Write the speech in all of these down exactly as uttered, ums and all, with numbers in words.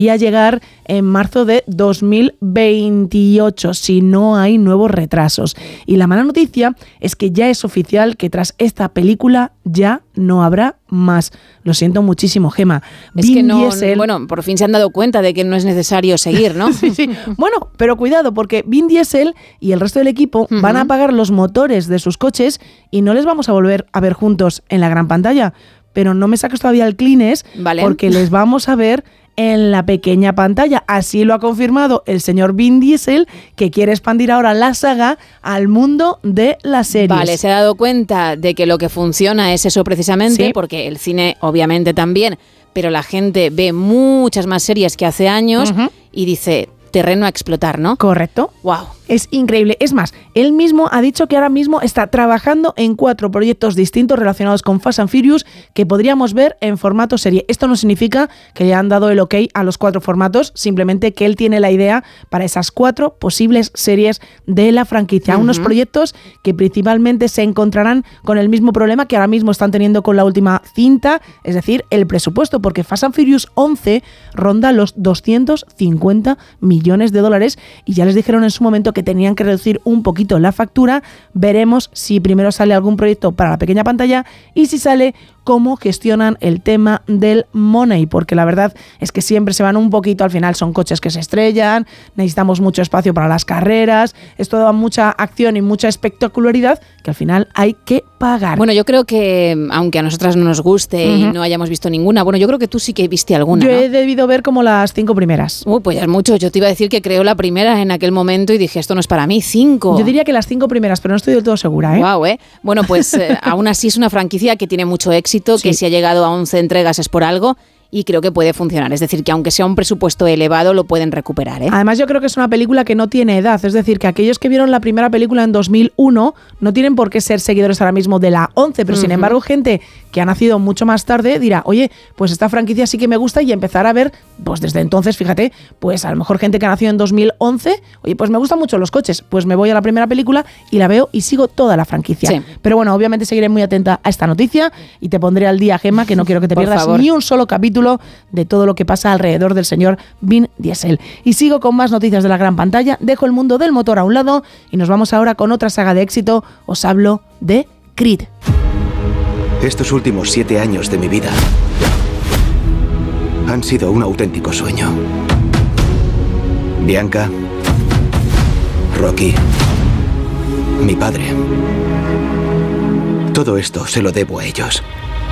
a llegar en marzo de dos mil veintiocho, si no hay nuevos retrasos. Y la mala noticia es que ya es oficial que tras esta película ya no habrá más. Lo siento muchísimo, Gema. Es Vin que no, Diesel... bueno, por fin se han dado cuenta de que no es necesario seguir, ¿no? sí, sí. Bueno, pero cuidado, porque Vin Diesel y el resto del equipo uh-huh. van a apagar los motores de sus coches y no les vamos a volver a ver juntos en la gran pantalla. Pero no me saques todavía el Kleenex, vale. porque les vamos a ver en la pequeña pantalla. Así lo ha confirmado el señor Vin Diesel, que quiere expandir ahora la saga al mundo de las series. Vale, se ha dado cuenta de que lo que funciona es eso precisamente, sí. porque el cine obviamente también, pero la gente ve muchas más series que hace años uh-huh. y dice... terreno a explotar, ¿no? Correcto. Wow. Es increíble. Es más, él mismo ha dicho que ahora mismo está trabajando en cuatro proyectos distintos relacionados con Fast and Furious que podríamos ver en formato serie. Esto no significa que le han dado el ok a los cuatro formatos, simplemente que él tiene la idea para esas cuatro posibles series de la franquicia. Uh-huh. Unos proyectos que principalmente se encontrarán con el mismo problema que ahora mismo están teniendo con la última cinta, es decir, el presupuesto, porque Fast and Furious once ronda los doscientos cincuenta millones millones de dólares y ya les dijeron en su momento que tenían que reducir un poquito la factura. Veremos si primero sale algún proyecto para la pequeña pantalla y si sale cómo gestionan el tema del money, porque la verdad es que siempre se van un poquito, al final son coches que se estrellan, necesitamos mucho espacio para las carreras, esto da mucha acción y mucha espectacularidad que al final hay que pagar. Bueno, yo creo que, aunque a nosotras no nos guste uh-huh. y no hayamos visto ninguna, bueno, yo creo que tú sí que viste alguna, Yo ¿no? he debido ver como las cinco primeras. Uy, pues ya es mucho, yo te iba a decir que creo la primera en aquel momento y dije, esto no es para mí, cinco. Yo diría que las cinco primeras, pero no estoy del todo segura, ¿eh? Wow, ¿eh? Bueno, pues eh, aún así es una franquicia que tiene mucho éxito, sí. que si ha llegado a once entregas es por algo y creo que puede funcionar. Es decir, que aunque sea un presupuesto elevado, lo pueden recuperar, ¿eh? Además, yo creo que es una película que no tiene edad. Es decir, que aquellos que vieron la primera película en dos mil uno no tienen por qué ser seguidores ahora mismo de la once, pero uh-huh. sin embargo, gente que ha nacido mucho más tarde dirá, oye, pues esta franquicia sí que me gusta y empezar a ver, pues desde entonces, fíjate, pues a lo mejor gente que ha nacido en dos mil once, oye, pues me gustan mucho los coches, pues me voy a la primera película y la veo y sigo toda la franquicia. Sí. Pero bueno, obviamente seguiré muy atenta a esta noticia y te pondré al día, Gemma, que no quiero que te pierdas ni un solo capítulo de todo lo que pasa alrededor del señor Vin Diesel. Y sigo con más noticias de la gran pantalla, dejo el mundo del motor a un lado y nos vamos ahora con otra saga de éxito. Os hablo de Creed. Estos últimos siete años de mi vida han sido un auténtico sueño. Bianca, Rocky, mi padre. Todo esto se lo debo a ellos.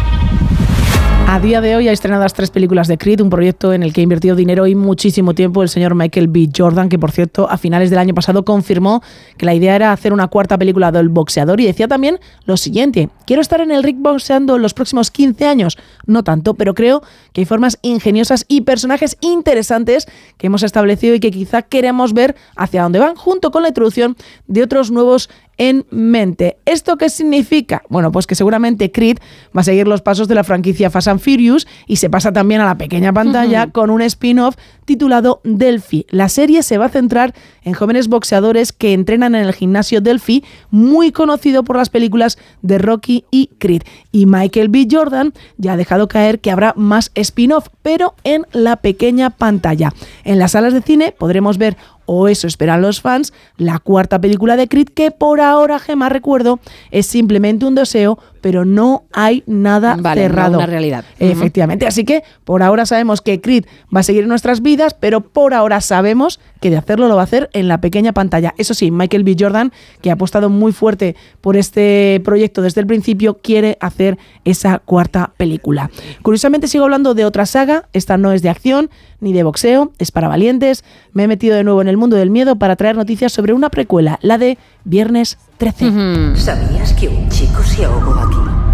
A día de hoy ha estrenadas tres películas de Creed, un proyecto en el que ha invertido dinero y muchísimo tiempo el señor Michael B. Jordan, que por cierto a finales del año pasado confirmó que la idea era hacer una cuarta película del boxeador y decía también lo siguiente: quiero estar en el ring boxeando en los próximos quince años, no tanto, pero creo que hay formas ingeniosas y personajes interesantes que hemos establecido y que quizá queremos ver hacia dónde van, junto con la introducción de otros nuevos en mente. ¿Esto qué significa? Bueno, pues que seguramente Creed va a seguir los pasos de la franquicia Fast and Furious y se pasa también a la pequeña pantalla uh-huh. con un spin-off titulado Delphi. La serie se va a centrar en jóvenes boxeadores que entrenan en el gimnasio Delphi, muy conocido por las películas de Rocky y Creed. Y Michael B. Jordan ya ha dejado caer que habrá más spin-off, pero en la pequeña pantalla. En las salas de cine podremos ver, o eso esperan los fans, la cuarta película de Creed, que por ahora, Gemma, recuerdo, es simplemente un deseo, pero no hay nada vale, cerrado. No una realidad. Efectivamente, uh-huh. así que por ahora sabemos que Creed va a seguir en nuestras vidas, pero por ahora sabemos que de hacerlo lo va a hacer en la pequeña pantalla. Eso sí, Michael B. Jordan, que ha apostado muy fuerte por este proyecto desde el principio, quiere hacer esa cuarta película. Curiosamente sigo hablando de otra saga, esta no es de acción ni de boxeo, es para valientes. Me he metido de nuevo en el mundo del miedo para traer noticias sobre una precuela, la de Viernes trece. Uh-huh. ¿Sabías que un chico se ahogó aquí?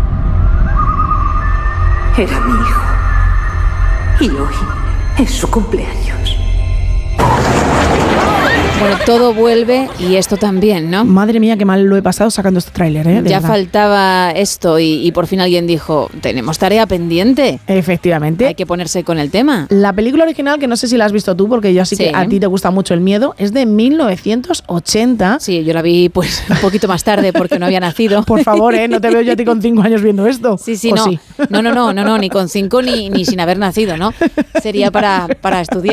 Era mi hijo. Y hoy es su cumpleaños. Bueno, todo vuelve y esto también, ¿no? Madre mía, qué mal lo he pasado sacando este tráiler, ¿eh? De ya verdad. faltaba esto y, y por fin alguien dijo, tenemos tarea pendiente. Efectivamente. Hay que ponerse con el tema. La película original, que no sé si la has visto tú, porque yo sí, sí que a ti te gusta mucho el miedo, es de mil novecientos ochenta. Sí, yo la vi pues un poquito más tarde porque no había nacido. Por favor, ¿eh? No te veo yo a ti con cinco años viendo esto. Sí, sí, no. Sí. no. No, no, no, no, ni con cinco ni, ni sin haber nacido, ¿no? Sería para, para estudiar.